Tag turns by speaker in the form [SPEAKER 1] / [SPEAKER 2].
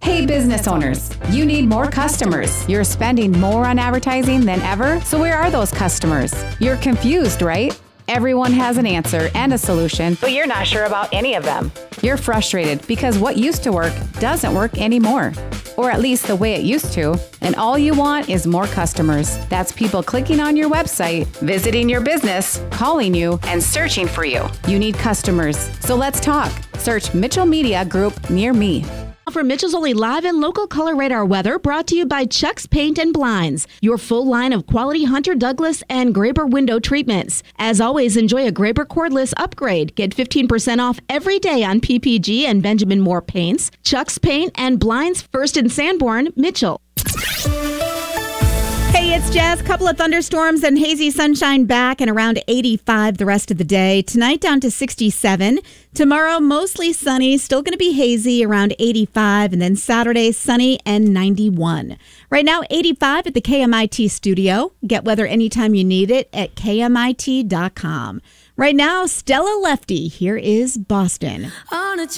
[SPEAKER 1] Hey business owners, you need more customers. You're spending more on advertising than ever, so where are those customers? You're confused, right? Everyone has an answer and a solution, but you're not sure about any of them. You're frustrated because what used to work doesn't work anymore, or at least the way it used to, and all you want is more customers. That's people clicking on your website, visiting your business, calling you, and searching for you. You need customers, so let's talk. Search Mitchell Media Group near me.
[SPEAKER 2] From Mitchell's only live and local Color Radar weather, brought to you by Chuck's Paint and Blinds, your full line of quality Hunter Douglas and Graber window treatments. As always, enjoy a Graber cordless upgrade. Get 15% off every day on PPG and Benjamin Moore paints. Chuck's Paint and Blinds, first in Sanborn, Mitchell.
[SPEAKER 3] Hey, it's Jazz. Couple of thunderstorms and hazy sunshine back and around 85 the rest of the day. Tonight down to 67. Tomorrow mostly sunny, still going to be hazy around 85, and then Saturday sunny and 91. Right now 85 at the KMIT studio. Get weather anytime you need it at KMIT.com. Right now, Stella Lefty. Here is Boston.